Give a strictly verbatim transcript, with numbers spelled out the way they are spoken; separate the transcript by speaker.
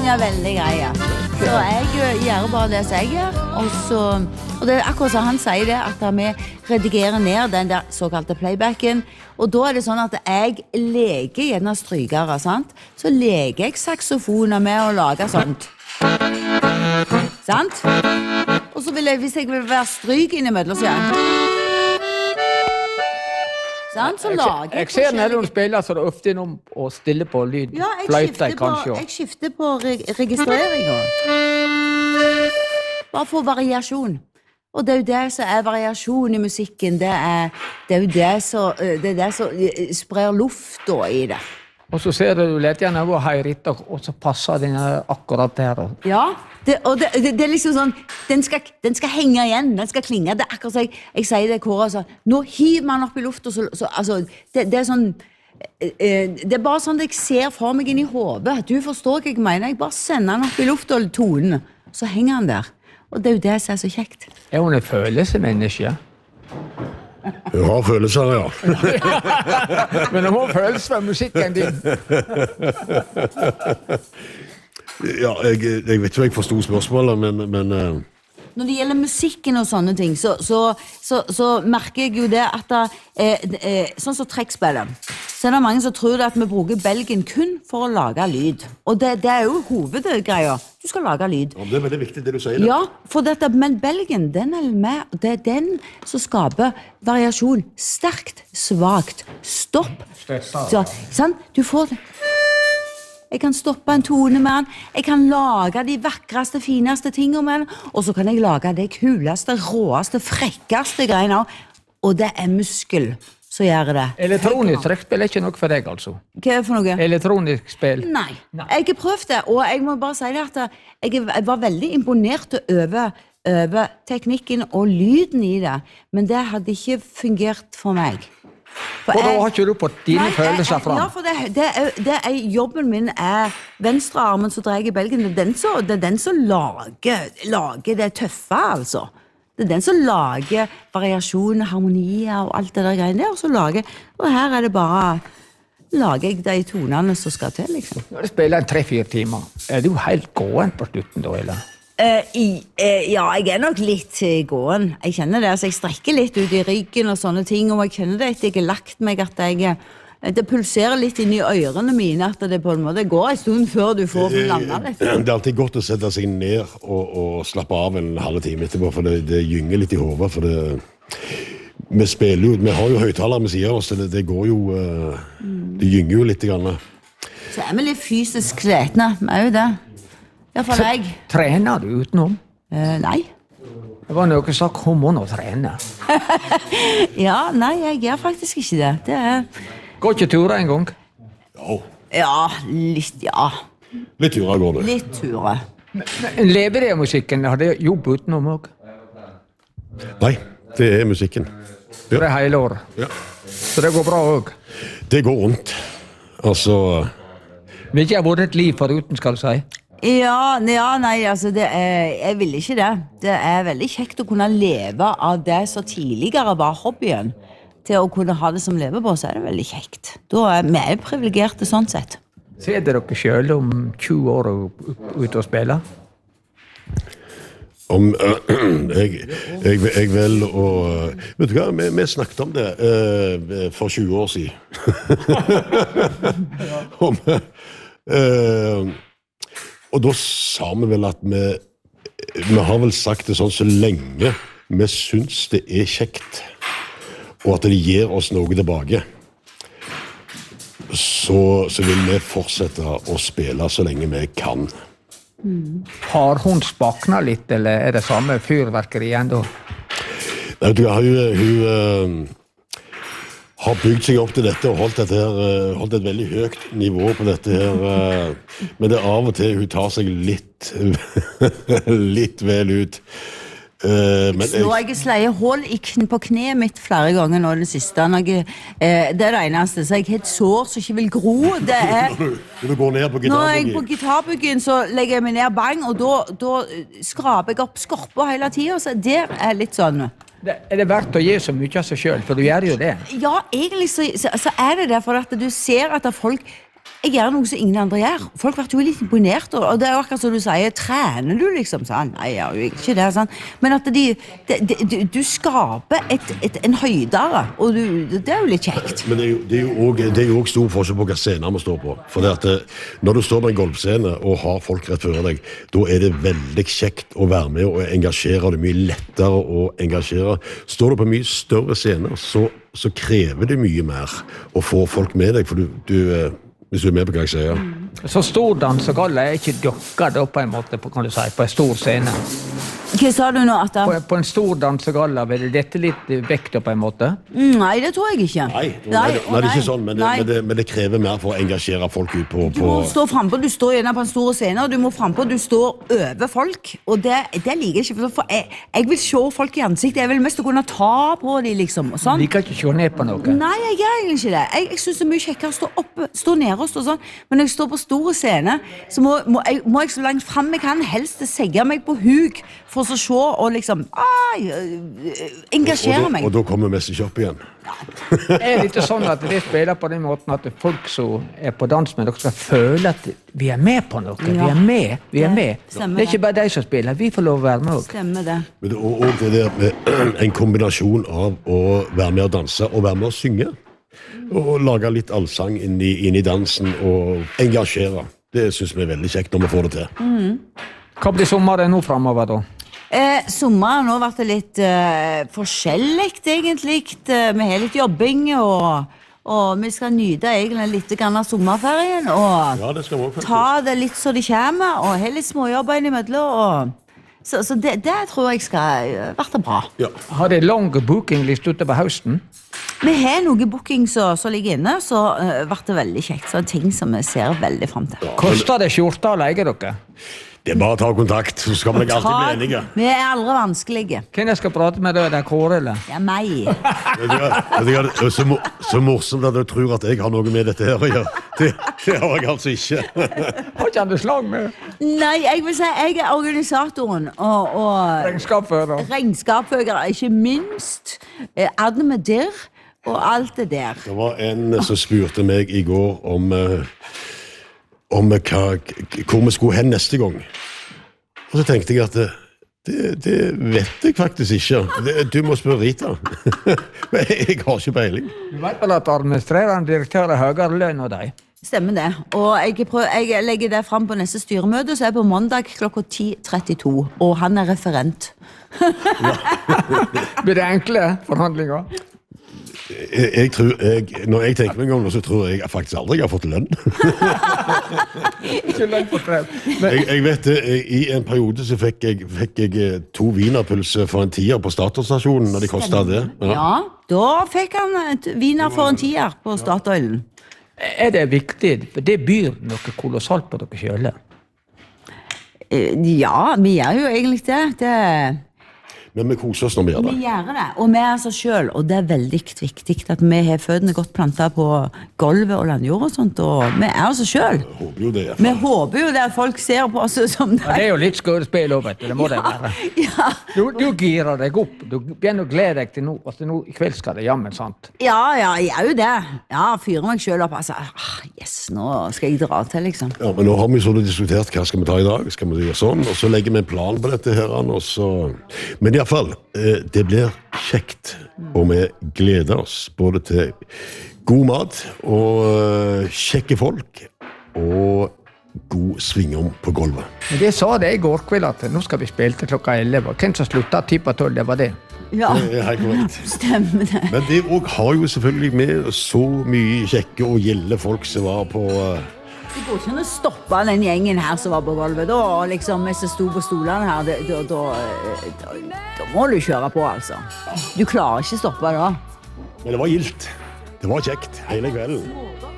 Speaker 1: Den er veldig grei, ja. Så jeg gjør bare det som jeg gjør, og så... Og det er akkurat som han sier det, at vi redigerer ned den der såkalte playbacken, og da er det sånn at jeg leker gjerne strykere, sant? Så leker jeg saksofoner med å lage sånt. Sant? Og så vil jeg, hvis jeg vil være stryk innimellom, så gjør jeg... Sant? Så lager jeg...
Speaker 2: Jeg ser når du spiller, så det er ofte noen å stille på lyd.
Speaker 1: Ja, jeg
Speaker 2: Fløyte,
Speaker 1: skifter,
Speaker 2: kanskje.
Speaker 1: på, jeg skifter på reg registreringen. Bare for variasjon. Og det er jo det som er variasjon i musikken. Det er, det er jo det som, det er det som sprer luft da i det.
Speaker 2: Og så ser du litt gjerne hvor høyritt, og så passer den akkurat der.
Speaker 1: Ja, det, og det, det, det er liksom sånn, den skal, den skal henge igjen, den skal klinge. Det er akkurat som jeg, jeg sier det i koret, så, nå hiver man opp i luft, og så, så altså, det, det er sånn, det er bare sånn jeg ser for meg inn i hodet. Du forstår hva jeg mener, jeg bare sender den opp i luft og tonen, så henger han der. Og det er jo det som er så kjekt.
Speaker 2: Er hun en følelsesmenneske?
Speaker 3: Hun har følelser, ja.
Speaker 2: Men hun har følelser med musikken din.
Speaker 3: Ja, jeg, jeg vet ikke om jeg forstod spørsmålet, men... men uh...
Speaker 1: Når det gjelder musikken og sånne ting, så, så, så, så merker jeg jo det at eh, eh, sånn som trekkspillet, så er det mange som tror at vi bruker belgen kun for å lage lyd. Og det, det er jo hovedgreia. Du skal lage lyd.
Speaker 3: Ja, det er veldig viktig det du sier. Det.
Speaker 1: Ja, for dette, men belgen, den er med, det er den som skaper variasjon. Sterkt, svagt, stopp. Så, sånn, du får det. Jeg kan stoppe en tone med den, jeg kan lage de vakreste, fineste tingene med den, og så kan jeg lage det kuleste, råeste, frekkeste greiene, og det er muskel som gjør det.
Speaker 2: Elektronisk trekkspill er ikke nok for deg, altså?
Speaker 1: Hva er det for noe?
Speaker 2: Elektronisk spill?
Speaker 1: Nei, Nei. Jeg har prøvd det, og jeg må bare si det at jeg var veldig imponert over, over teknikken og lyden i det, men det hadde ikke fungert for meg.
Speaker 2: For da har ikke du på dine nei, følelser fram?
Speaker 1: Ja, for det, det, er, det er, jobben min er venstrearmen som dreier i belgen. Det er den som, det er den som lager, lager det tøffe, altså. Det er den som lager variasjoner, harmonier og alt det der greiene der, og så lager, og her er det bare, lager jeg de tonene som skal til, liksom.
Speaker 2: Når du spiller en tre-fire timer, er du helt gåen på slutten da, eller?
Speaker 1: Uh, i, uh, ja, jeg er nok litt uh, gåen. Jeg kjenner det, altså jeg strekker litt ut i ryggen og sånne ting, og jeg kjenner det etter jeg har lagt meg at jeg, det pulserer litt inn i ørene mine, at det på en måte går en stund før du får landa litt.
Speaker 3: Det er alltid godt å sette seg ned og, og slappe av en halve time etterpå, for det, det gynger litt i hodet, for det... Vi spiller jo, vi har jo høyttalere med siden av oss, så det, det går jo... Uh, det gynger jo litt grann.
Speaker 1: Så er vi litt fysisk kletne, vi er jo det. I hvert fall jeg.
Speaker 2: Trener du utenom?
Speaker 1: Uh, nei.
Speaker 2: Det var noe som kom hun å trene.
Speaker 1: Ja, nei, jeg gjør faktisk ikke det. Det er...
Speaker 2: Går ikke turer en gang?
Speaker 3: Ja.
Speaker 1: Ja, litt, ja.
Speaker 3: Litt turer går det.
Speaker 1: Litt turer.
Speaker 2: Men, men lever det musikken? Har det jobb utenom også?
Speaker 3: Nei, det er musikken. Ja.
Speaker 2: Det er hele året?
Speaker 3: Ja.
Speaker 2: Så det går bra også?
Speaker 3: Det går rundt. Altså...
Speaker 2: Det ikke har vært et liv foruten, skal du si?
Speaker 1: Ja, ja, nei, altså, det er, jeg vil ikke det. Det er veldig kjekt å kunne leve av det som tidligere var hobbyen. Til å kunne ha det som lever på, så er det veldig kjekt. Da er vi privilegerte sånn sett.
Speaker 2: Ser dere selv om tjue år ut og spille?
Speaker 3: Om, uh, jeg, jeg, jeg vel å... Vet du hva, vi, vi snakket om det uh, for tjue år siden. om... Uh, Og da sa vi vel at vi, vi har vel sagt det sånn så lenge vi syns det er kjekt, og at det gir oss noe tilbake, så, så vil vi fortsette å spille så lenge vi kan.
Speaker 2: Mm. Har hun spaknet litt, eller er det samme fyrverkeri igjen da?
Speaker 3: Nei, du har jo... Hun, uh, har bygd seg opp til dette og holdt, dette her, holdt et veldig høyt nivå på dette her. Men det er av og til hun tar seg litt, litt vel ut. Men
Speaker 1: jeg... Nå har jeg sleiet hål i kn på kneet mitt flere ganger nå, det siste. Jeg, eh, det er det eneste, så jeg har et sår som ikke vil gro. Det er...
Speaker 3: Når du går ned på gitarbyggen?
Speaker 1: Når jeg på gitarbyggen, så legger jeg meg ned bang, og da, da skraper jeg opp skorper hele tiden, så det er litt sånn...
Speaker 2: Det, er det verdt å gi så mye av seg selv, for du gjør jo det?
Speaker 1: Ja, egentlig så, så, så er det det, for at du ser at folk jeg gjør noe som ingen andre gjør. Folk blir jo litt imponert, og det er jo akkurat som du sier, trener du liksom? Sånn, nei, jeg gjør jo ikke det, sånn. Men at de, de, de, du skaper et, et, en høydere, og du, det er jo litt kjekt.
Speaker 3: Men det er jo, det er jo også, det er jo også stor forskjell på hva scener vi står på. For det at når du står på en golfscene og har folk rett før deg, da er det veldig kjekt å være med og engasjere. Det er mye lettere å engasjere. Står du på mye større scener, så, så krever det mye mer å få folk med deg, for du, du hvis du er med på hva jeg sier.
Speaker 2: Så stor dansegalla er ikke dykket opp på en måte, på, kan du si, på en stor scene.
Speaker 1: Hva sa du nå, Atta?
Speaker 2: På, på en stor dansegalla vil dette litt vekt på en måte?
Speaker 1: Nei, det tror jeg ikke.
Speaker 3: Nei, nei, nei, nei det er ikke sånn, men det, men, det, men det krever mer for å engasjere folk ut på... på...
Speaker 1: Du må stå frempå, du står gjerne på en stor scene, og du må frempå, du står over folk, og det, det liker jeg ikke, for jeg, jeg vil se folk i ansiktet, jeg vil mest kunne ta på dem, liksom, og sånn.
Speaker 2: Du liker ikke å se ned på noe?
Speaker 1: Nei, jeg gjør egentlig ikke det. Jeg, jeg synes det er mye kjekkere å stå oppe, stå nede og stå sånn, men når jeg står på store scene, så må, må, jeg, må jeg så langt frem jeg kan, helst segge meg på huk, for så se og liksom ai, engasjere meg.
Speaker 3: Og, og, og da kommer vi mest ikke opp igjen.
Speaker 2: Er det ikke sånn at det spiller på den måten at folk som er på dans med dere skal føle at vi er med på noe, ja. vi er med, vi er med. Det, det er ikke bare de som spiller, vi får lov å være med også.
Speaker 1: Stemmer det.
Speaker 3: Men det er også det der med en kombinasjon av å være med å danse og være med å synge. Og lage litt allsang inn i, inn i dansen og engasjere. Det synes vi er veldig kjekt når vi får det til.
Speaker 1: Mm.
Speaker 2: Hva blir sommeren nå fremover da?
Speaker 1: Eh, sommeren nå har vært litt eh, forskjelligt egentlig. Eh, vi har litt jobbing, og, og vi skal nyte egentlig litt grann av sommerferien, og
Speaker 3: ja, det skal vi også,
Speaker 1: ta det litt så det kommer, og ha litt småjobber innimellom, og så, så det, det tror jeg skal uh, være bra.
Speaker 3: Ja.
Speaker 2: Har det lang bookinglist ute på høsten?
Speaker 1: Vi har noen booking som ligger inne, så uh, blir det veldig kjekt. Så det er ting som vi ser veldig frem til.
Speaker 2: Ja, Koster det skjorta å leie dere?
Speaker 3: Det er bare å ta kontakt, så skal vi alltid bli enige.
Speaker 1: Vi er aldri vanskelige.
Speaker 2: Hvem jeg skal prate med da? Er det Kåre, eller?
Speaker 1: Det er meg.
Speaker 3: Det er så, så morsomt at du tror at jeg har noe med dette her å gjøre. Det, det har jeg altså ikke.
Speaker 2: Har ikke han det slag med?
Speaker 1: Nei, jeg vil si jeg er organisatoren. Og, og
Speaker 2: regnskapfører.
Speaker 1: Regnskapfører, ikke minst. Admedir og alt det der.
Speaker 3: Det var en som spurte meg i går om... om hva, hvor vi skulle hen neste gang. Og så tenkte jeg at det, det, det vet jeg faktisk ikke. Det, du må spørre Rita. Jeg har ikke peiling.
Speaker 2: Du vet vel at administrerende direktør er høyere lønn av deg?
Speaker 1: Stemmer det. Og jeg, prøver, jeg legger det frem på neste styremøte, så er det på mandag klokka ti trettito. Og han er referent.
Speaker 2: Blir det enkle forhandlinger?
Speaker 3: Jeg, jeg tror, jeg, når jeg tenker meg om det, så tror jeg faktisk aldri jeg har fått lønn.
Speaker 2: Ikke lønn på frem.
Speaker 3: Jeg, jeg vet det, i en periode så fikk jeg, fikk jeg to wienerpølser for en tier på Statoil-stasjonen, når de kostet det.
Speaker 1: Ja. ja, da fikk han et wiener for en tier på Statoilen.
Speaker 2: Er det viktig? For det byr noe kolossalt på dere selv.
Speaker 1: Ja, vi gjør jo egentlig det. Det
Speaker 3: Men vi koser oss når vi gjør det.
Speaker 1: Vi gjør det, og vi er altså selv, og det er veldig viktig at vi har føttene godt plantet på gulvet og landjord og sånt, og vi er altså selv.
Speaker 3: Vi håper jo det.
Speaker 1: Vi håper jo det at folk ser på oss som det.
Speaker 2: Ja, det er jo litt skuespill også, vet du, det må ja, det være.
Speaker 1: Ja.
Speaker 2: Du, du girer deg opp, du begynner å glede deg til nå, altså nå i kveld skal det jammen, sant?
Speaker 1: Ja, ja, jeg er jo det. Ja, fyrer meg selv opp, altså, ah, yes, nå skal jeg dra til, liksom.
Speaker 3: Ja, men nå har vi så diskutert hva skal vi ta i dag, skal vi gjøre sånn, og så legger vi en plan på dette her, og så... Men i hvert fall, det blir kjekt, og vi gleder oss både til god mat og kjekke folk og god svingom på gulvet.
Speaker 2: Men det sa det i går kveld at nå skal vi spille til klokka elleve. Hvem som sluttet ti på tolv, det var det.
Speaker 1: Ja,
Speaker 3: det er helt korrekt.
Speaker 1: Stemmer det.
Speaker 3: Men det har jo selvfølgelig med så mye kjekke og gilde folk som var på...
Speaker 1: Det går ikke an å stoppe den gjengen her som var på gulvet. Da, liksom, hvis jeg sto på stolene her, det, da, da, da, da må du kjøre på, altså. Du klarer ikke stoppe da.
Speaker 3: Men det var gildt. Det var kjekt hele kvelden.